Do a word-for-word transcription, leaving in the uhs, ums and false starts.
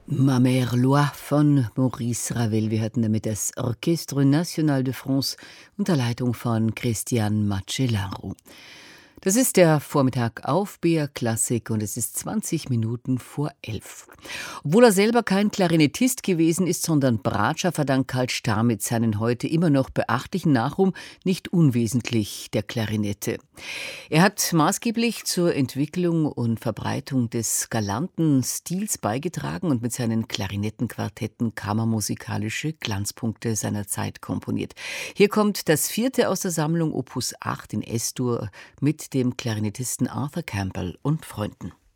Ma mère Loi von Maurice Ravel. Wir hörten damit das Orchestre National de France unter Leitung von Christian Macellaro. Das ist der Vormittag auf B R Klassik und es ist zwanzig Minuten vor elf. Obwohl er selber kein Klarinettist gewesen ist, sondern Bratscher, verdankt Karl Stamitz seinen heute immer noch beachtlichen Nachruhm nicht unwesentlich der Klarinette. Er hat maßgeblich zur Entwicklung und Verbreitung des galanten Stils beigetragen und mit seinen Klarinettenquartetten kammermusikalische Glanzpunkte seiner Zeit komponiert. Hier kommt das vierte aus der Sammlung Opus acht in S-Dur mit dem Klarinettisten Arthur Campbell und Freunden.